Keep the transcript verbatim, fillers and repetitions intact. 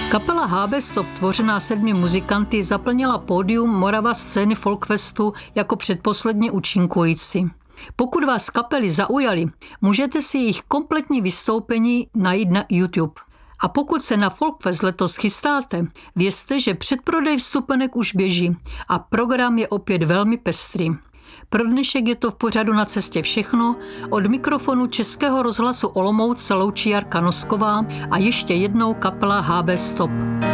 Kapela há bé Stop, tvořená sedmi muzikanty, zaplnila pódium Morava scény Folkfestu jako předposledně účinkující. Pokud vás kapely zaujaly, můžete si jejich kompletní vystoupení najít na YouTube. A pokud se na Folkfest letos chystáte, vězte, že předprodej vstupenek už běží a program je opět velmi pestrý. Pro dnešek je to v pořadu Na cestě všechno. Od mikrofonu Českého rozhlasu Olomouc se loučí Jarka Nosková a ještě jednou kapela há bé Stop.